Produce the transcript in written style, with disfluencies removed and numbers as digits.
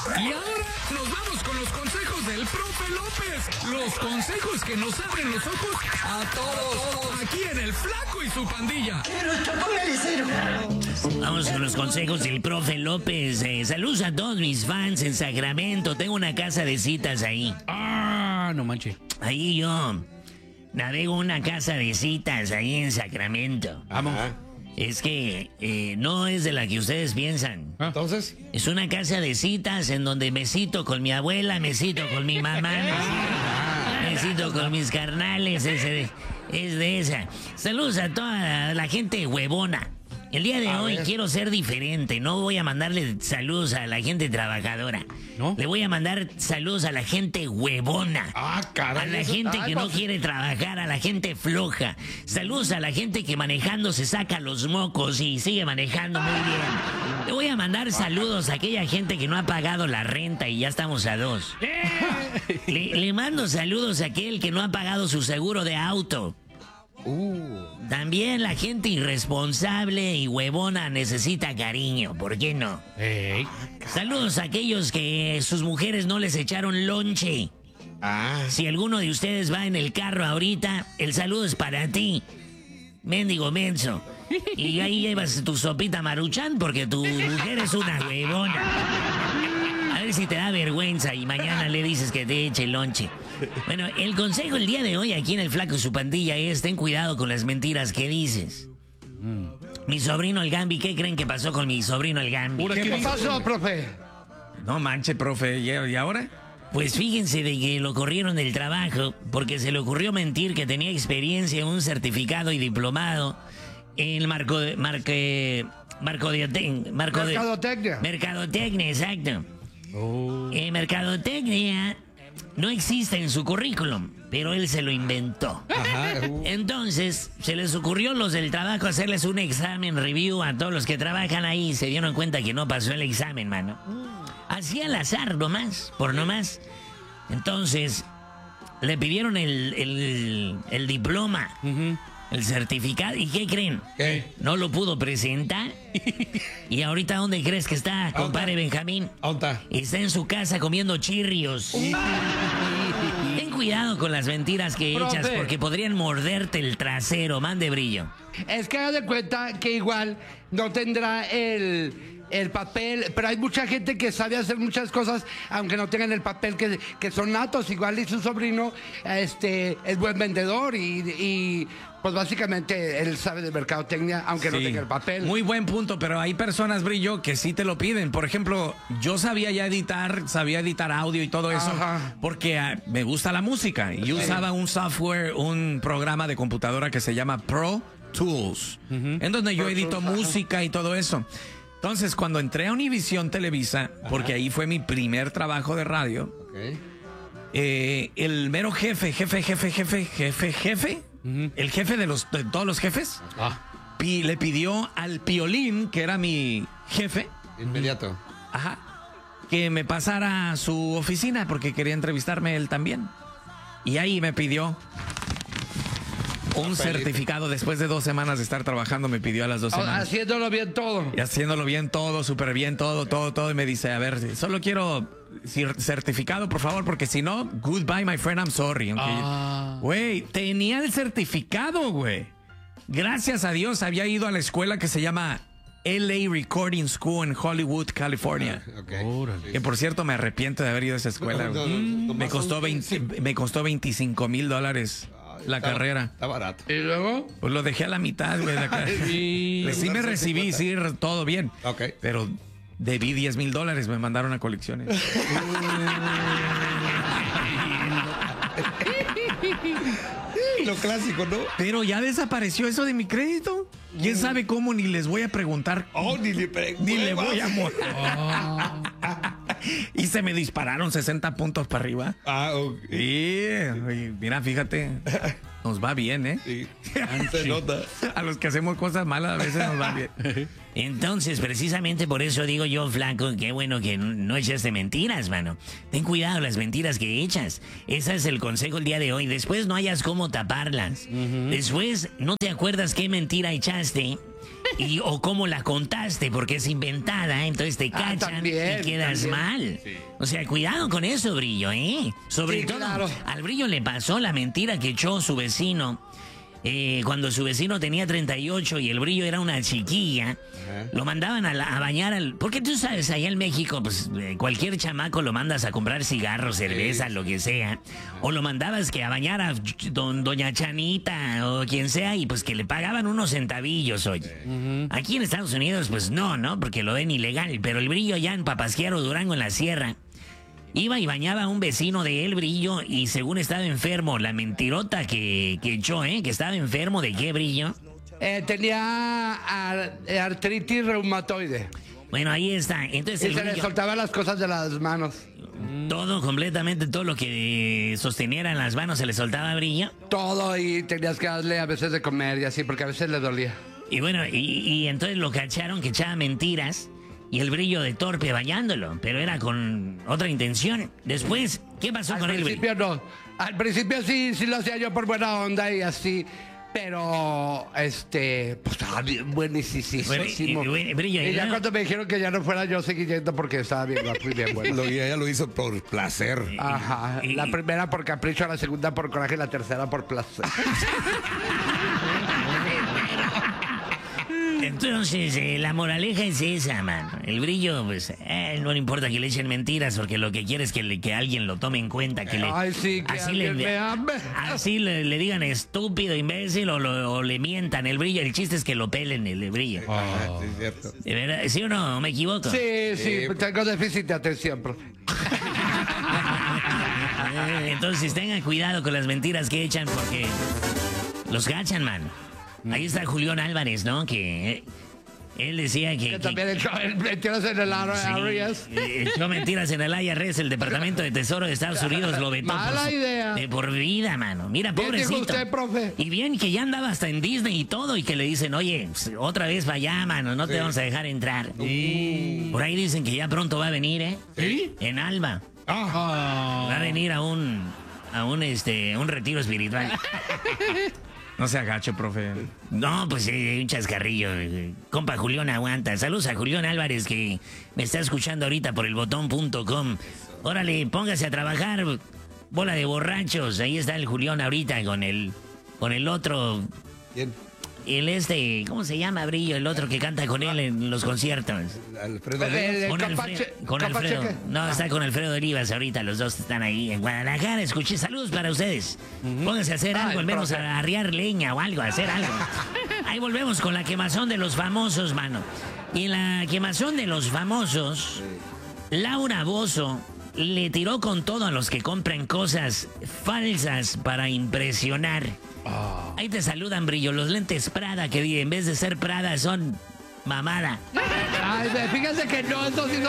Y ahora nos vamos con los consejos del profe López. Los consejos que nos abren los ojos a todos. Aquí en El Flaco y su pandilla. Vamos con los consejos del profe López. Saludos a todos mis fans en Sacramento. Tengo una casa de citas ahí. Ah, no manches. Ahí yo navego una casa de citas ahí en Sacramento. Vamos. Es que no es de la que ustedes piensan. Entonces, Es una casa de citas en donde me cito con mi abuela, me cito con mi mamá, me cito con mis carnales. Es de esa. Saludos a toda la gente huevona. El día de hoy quiero ser diferente. No voy a mandarle saludos a la gente trabajadora. ¿No? Le voy a mandar saludos a la gente huevona. caray. A la gente que no quiere trabajar, a la gente floja. Saludos a la gente que manejando se saca los mocos y sigue manejando muy bien. Le voy a mandar saludos a aquella gente que no ha pagado la renta y ya estamos a 2. Le mando saludos a aquel que no ha pagado su seguro de auto. También la gente irresponsable y huevona necesita cariño, ¿por qué no? Ey. Saludos a aquellos que sus mujeres no les echaron lonche. Si alguno de ustedes va en el carro ahorita, el saludo es para ti, mendigo menso. Y ahí llevas tu sopita Maruchan porque tu mujer es una huevona. A ver si te da vergüenza y mañana le dices que te eche lonche. Bueno, el consejo el día de hoy aquí en El Flaco y su pandilla es: ten cuidado con las mentiras que dices. Mi sobrino el Gambi, ¿qué creen que pasó con mi sobrino el Gambi? ¿Qué pasó, profe? No manche, profe. ¿Y ahora? Pues fíjense de que lo corrieron del trabajo porque se le ocurrió mentir que tenía experiencia en un certificado y diplomado en Mercadotecnia. Mercadotecnia, exacto. Mercadotecnia no existe en su currículum, pero él se lo inventó. Entonces, se les ocurrió los del trabajo hacerles un examen review a todos los que trabajan ahí y se dieron cuenta que no pasó el examen, mano. Así al azar nomás, por nomás. Entonces, le pidieron el diploma, el certificado. ¿Y qué creen? ¿Qué? No lo pudo presentar. ¿Y ahorita dónde crees que está, compadre Benjamín? ¿Dónde está? Está en su casa comiendo chirrios. Ten cuidado con las mentiras que Profe. echas porque podrían morderte el trasero. Mande brillo. Es que haga de cuenta que igual no tendrá el papel, pero hay mucha gente que sabe hacer muchas cosas, aunque no tengan el papel, que son natos. Igual y su sobrino es buen vendedor y pues básicamente él sabe de mercadotecnia, aunque no Sí. tenga el papel. Muy buen punto, pero hay personas, Brillo, que sí te lo piden. Por ejemplo, yo sabía editar audio y todo eso, porque me gusta la música. Y usaba un software, un programa de computadora que se llama Pro Tools, en donde yo edito música y todo eso. Entonces, cuando entré a Univisión Televisa, porque ahí fue mi primer trabajo de radio, el mero jefe, el jefe de todos los jefes, le pidió al Piolín, que era mi jefe, Inmediato. que me pasara a su oficina porque quería entrevistarme él también. Y ahí me pidió un certificado. Después de 2 semanas de estar trabajando, me pidió a las 2 semanas. Haciéndolo bien todo. Y haciéndolo bien todo, súper bien todo. Y me dice, a ver, solo quiero certificado, por favor, porque si no, goodbye, my friend, I'm sorry. Güey, tenía el certificado, güey. Gracias a Dios había ido a la escuela que se llama LA Recording School en Hollywood, California. Que por cierto, me arrepiento de haber ido a esa escuela. Me costó $25,000 la carrera. Está barato. ¿Y luego? Pues lo dejé a la mitad, güey. Pues sí me recibí, sí, todo bien. Pero debí $10,000, me mandaron a colecciones. Lo clásico, ¿no? Pero ya desapareció eso de mi crédito. ¿Quién sabe cómo? Ni les voy a preguntar. Ni le voy a mostrar. Y se me dispararon 60 puntos para arriba. Y mira, fíjate, nos va bien, ¿eh? Sí. Se nota. A los que hacemos cosas malas a veces nos va bien. Entonces, precisamente por eso digo yo, Flaco, qué bueno que no echaste mentiras, mano. Ten cuidado las mentiras que echas. Ese es el consejo el día de hoy. Después no hayas cómo taparlas. Después no te acuerdas qué mentira echaste o cómo la contaste, porque es inventada, entonces te cachan también, y quedas también. mal. O sea, cuidado con eso, Brillo, ¿eh? Sobre Sí, todo, claro. al Brillo le pasó la mentira que echó su vecino. Cuando su vecino tenía 38 y el Brillo era una chiquilla, lo mandaban a bañar porque tú sabes, allá en México, pues cualquier chamaco lo mandas a comprar cigarros, cerveza, lo que sea. O lo mandabas que a bañar a doña Chanita o quien sea y pues que le pagaban unos centavillos, oye. Aquí en Estados Unidos, pues no, porque lo ven ilegal. Pero el Brillo allá en Papasquiaro, Durango, en la sierra, iba y bañaba a un vecino de él, Brillo, y según estaba enfermo, la mentirota que echó, que estaba enfermo, ¿de qué, Brillo? Tenía artritis reumatoide. Bueno, ahí está. Entonces Y el se le Brillo, soltaban las cosas de las manos. todo completamente, todo lo que sosteniera en las manos se le soltaba a Brillo. Todo, y tenías que darle a veces de comer y así, porque a veces le dolía. Y bueno, y entonces lo cacharon que echaba mentiras y el Brillo de torpe bañándolo, pero era con otra intención. Después, ¿qué pasó con Al el Brillo? principio no. Al principio sí lo hacía yo por buena onda y así. Pero, pues estaba bien buenísimo. Brillo, Y ya ¿no? cuando me dijeron que ya no fuera, yo seguí yendo porque estaba bien guapo y bien bueno. Ella lo hizo por placer. Ajá. La primera por capricho, la segunda por coraje y la tercera por placer. Entonces, la moraleja es esa, mano. El Brillo, pues, no le importa que le echen mentiras, porque lo que quiere es que alguien lo tome en cuenta, que le... Ay, sí, que alguien me ame. Así le digan estúpido, imbécil, o le mientan. El Brillo, el chiste es que lo pelen, el Brillo. Sí, es cierto. ¿De verdad? ¿Sí o no? ¿Me equivoco? Sí, tengo déficit de atención, profe. Entonces, tengan cuidado con las mentiras que echan, porque los gachan, mano. Ahí está Julián Álvarez, ¿no? Que él decía que También echó mentiras en el IRS. echó mentiras en el IRS, el Departamento de Tesoro de Estados Unidos lo vetó Mala idea. de por vida, mano. Mira, Bien dijo pobrecito. usted, profe. Y bien que ya andaba hasta en Disney y todo, y que le dicen, oye, otra vez para allá, mano, no te vamos a dejar entrar. Por ahí dicen que ya pronto va a venir, ¿eh? ¿Sí? En Alba. Ah. Va a venir a un retiro espiritual. No se agache, profe. No, pues un chascarrillo. Compa Julián aguanta. Saludos a Julián Álvarez que me está escuchando ahorita por elbotón.com. Órale, póngase a trabajar, bola de borrachos. Ahí está el Julián ahorita con el otro. ¿Quién? ¿Cómo se llama, Brillo? El otro que canta con él en los conciertos. Alfredo Olivas. Con Capache- con Alfredo. Capacheque. No, está con Alfredo Olivas ahorita. Los dos están ahí en Guadalajara. Escuché saludos para ustedes. Pónganse a hacer algo, Ay, al menos profe. a arriar leña o algo, a hacer algo. Ahí volvemos con la quemazón de los famosos, mano. Y en la quemazón de los famosos, Laura Bozzo le tiró con todo a los que compran cosas falsas para impresionar. Ahí te saludan, Brillo, los lentes Prada, que en vez de ser Prada son mamada. Ay, fíjate que no, eso sí no